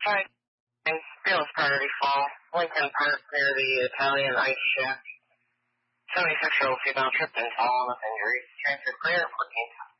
Hi. Fields Priority Fall, Lincoln Park near the Italian Ice Shack. 76-year-old female tripped and fallen with injuries. Transferred to airport team.